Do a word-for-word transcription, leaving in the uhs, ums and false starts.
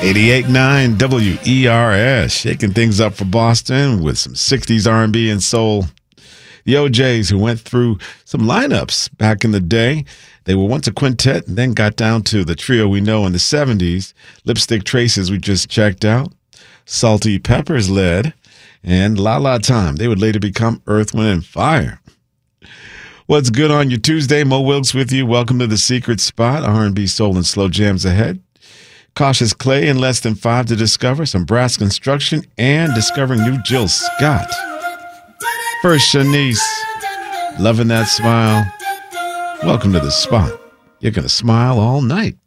eighty-eight point nine W E R S, shaking things up for Boston with some sixties R and B and soul. The O Js, who went through some lineups back in the day. They were once a quintet and then got down to the trio we know in the seventies. Lipstick Traces, we just checked out. Salty Peppers led. And La La Time. They would later become Earth, Wind, and Fire. What's good on your Tuesday? Mo Wilkes with you. Welcome to The Secret Spot. R and B, soul, and slow jams ahead. Cautious Clay in less than five to discover. Some brass construction and discovering new Jill Scott. First, Shanice. Loving that smile. Welcome to The Spot. You're going to smile all night.